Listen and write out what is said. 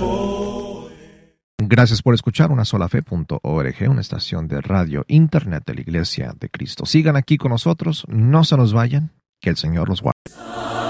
Gracias por escuchar unasolafe.org, una estación de radio internet de la Iglesia de Cristo. Sigan aquí con nosotros, no se nos vayan, que el Señor los guarde.